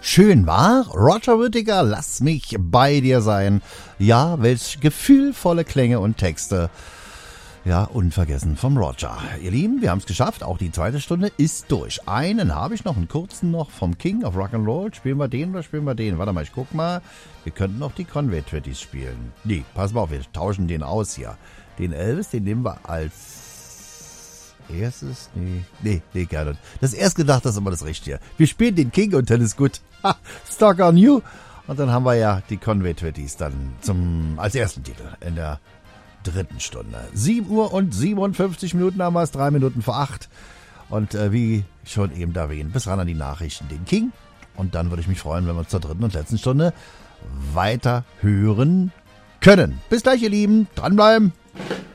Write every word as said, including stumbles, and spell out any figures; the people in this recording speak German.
Schön war, Roger Whittaker, lass mich bei dir sein. Ja, welch gefühlvolle Klänge und Texte. Ja, unvergessen vom Roger. Ihr Lieben, wir haben es geschafft. Auch die zweite Stunde ist durch. Einen habe ich noch, einen kurzen noch vom King of Rock'n'Roll. Spielen wir den oder spielen wir den? Warte mal, ich guck mal. Wir könnten noch die Conway Twitties spielen. Nee, pass mal auf, wir tauschen den aus hier. Den Elvis, den nehmen wir als erstes. Nee, nee, nee, gerne. Das erst gedacht, das ist immer das Richtige. Wir spielen den King und dann ist gut. Ha, Stuck on You. Und dann haben wir ja die Conway Twitties dann zum, als ersten Titel in der dritten Stunde. sieben Uhr und siebenundfünfzig Minuten haben wir es, drei Minuten vor acht. Und äh, wie schon eben erwähnt, bis ran an die Nachrichten, den King. Und dann würde ich mich freuen, wenn wir uns zur dritten und letzten Stunde weiter hören können. Bis gleich, ihr Lieben. Dranbleiben.